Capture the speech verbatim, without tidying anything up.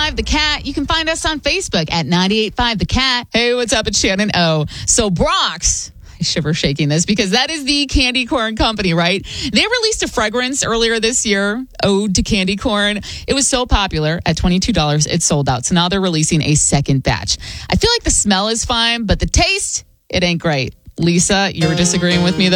five The Cat. You can find us on Facebook at ninety-eight point five The Cat. Hey, what's up? It's Shannon O. So Brock's, I shiver shaking this because that is the candy corn company, right? They released a fragrance earlier this year, Ode to Candy Corn. It was so popular at twenty-two dollars, it sold out. So now they're releasing a second batch. I feel like the smell is fine, but the taste, it ain't great. Lisa, you're disagreeing with me, though?